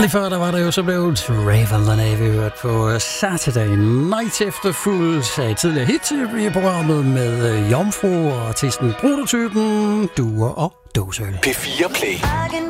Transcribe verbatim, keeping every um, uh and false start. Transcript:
Lige før der var det jo så blevet Raven the Navy hørt på Saturday Night efterfulgt af tidligere hit i programmet med Jomfru og artisten Prototypen, Duer og Dåsøl. P fire Play.